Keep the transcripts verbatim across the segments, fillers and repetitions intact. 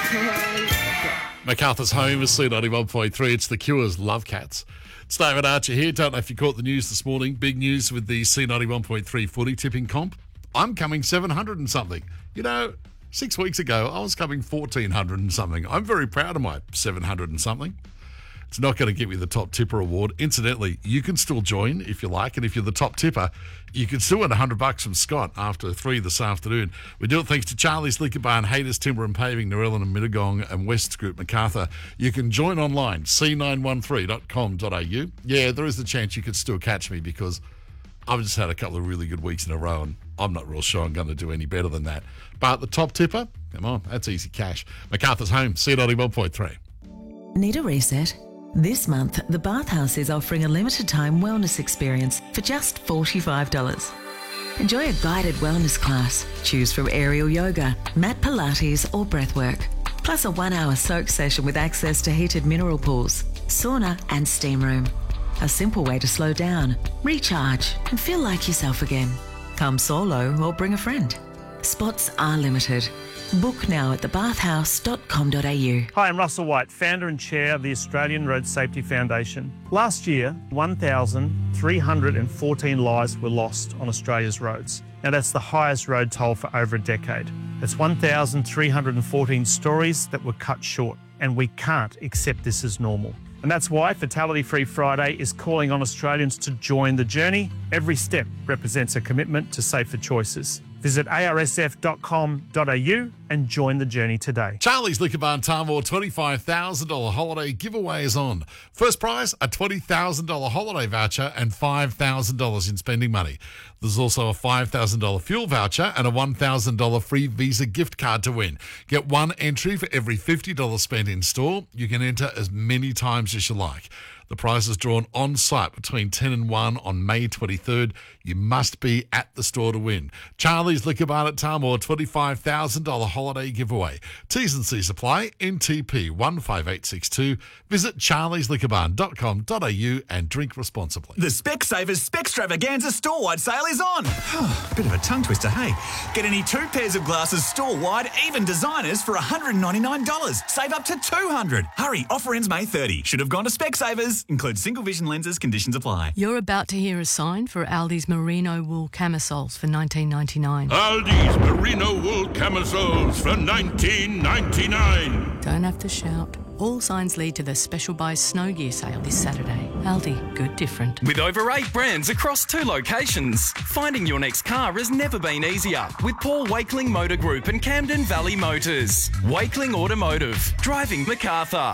MacArthur's Home is C ninety-one point three. It's The Cure's Love Cats. It's David Archer here. Don't know if you caught the news this morning. Big news with the C ninety-one point three footy tipping comp. I'm coming seven hundred and something. You know, six weeks ago, I was coming fourteen hundred and something. I'm very proud of my seven hundred and something. It's not going to get me the top tipper award. Incidentally, you can still join if you like, and if you're the top tipper, you can still win one hundred bucks from Scott after three this afternoon. We do it thanks to Charlie's Liquor Barn, Haters Timber and Paving, Narellan and Mittagong, and West Group MacArthur. You can join online, c nine one three dot com dot a u. Yeah, there is a chance you could still catch me because I've just had a couple of really good weeks in a row, and I'm not real sure I'm going to do any better than that. But the top tipper, come on, that's easy cash. MacArthur's Home, C ninety-one point three. Need a reset? This month, the Bathhouse is offering a limited-time wellness experience for just forty-five dollars. Enjoy a guided wellness class. Choose from aerial yoga, mat Pilates or breathwork. Plus a one-hour soak session with access to heated mineral pools, sauna and steam room. A simple way to slow down, recharge and feel like yourself again. Come solo or bring a friend. Spots are limited. Book now at the bathhouse dot com dot a u. Hi, I'm Russell White, founder and chair of the Australian Road Safety Foundation. Last year, one thousand three hundred fourteen lives were lost on Australia's roads. Now, that's the highest road toll for over a decade. That's one thousand three hundred fourteen stories that were cut short, and we can't accept this as normal. And that's why Fatality Free Friday is calling on Australians to join the journey. Every step represents a commitment to safer choices. Visit a r s f dot com dot a u and join the journey today. Charlie's Liquor Barn Tarmore twenty-five thousand dollars holiday giveaway is on. First prize, a twenty thousand dollars holiday voucher and five thousand dollars in spending money. There's also a five thousand dollars fuel voucher and a one thousand dollars free Visa gift card to win. Get one entry for every fifty dollars spent in store. You can enter as many times as you like. The prize is drawn on site between ten and one on May twenty-third. You must be at the store to win. Charlie's Liquor Barn at Tarmore, twenty-five thousand dollars holiday giveaway. T's and C's apply. N T P one five eight six two. Visit charlies liquor barn dot com dot a u and drink responsibly. The Specsavers Specstravaganza store-wide sale is on. Bit of a tongue twister, hey? Get any two pairs of glasses store-wide, even designers, for one hundred ninety-nine dollars. Save up to two hundred dollars. Hurry, offer ends May thirtieth. Should have gone to Specsavers. Includes single vision lenses, conditions apply. You're about to hear a sign for Aldi's merino wool camisoles for nineteen ninety-nine. Aldi's merino wool camisoles for nineteen ninety-nine. Don't have to shout. All signs lead to the Special Buy Snow Gear sale this Saturday. Aldi, good different. With over eight brands across two locations, finding your next car has never been easier with Paul Wakeling Motor Group and Camden Valley Motors. Wakeling Automotive, driving MacArthur.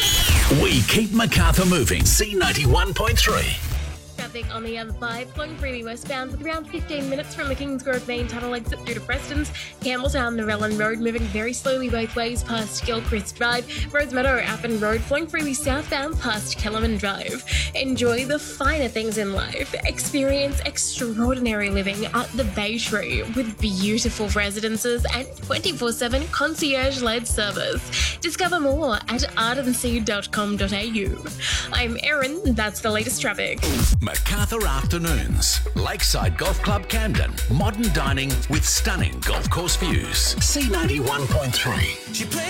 We keep MacArthur moving. C ninety-one point three. Traffic on the M five, flowing freeway westbound with around fifteen minutes from the Kingsgrove main tunnel exit through to Preston's. Campbelltown, Narellan Road, moving very slowly both ways past Gilchrist Drive. Rosemeadow, Appin Road, flowing freely southbound past Kellerman Drive. Enjoy the finer things in life. Experience extraordinary living at the Bay Tree with beautiful residences and twenty-four seven concierge-led service. Discover more at ardenseed dot com dot a u. I'm Erin, that's the latest traffic. MacArthur Afternoons. Lakeside Golf Club Camden. Modern dining with stunning golf course views. C ninety-one point three.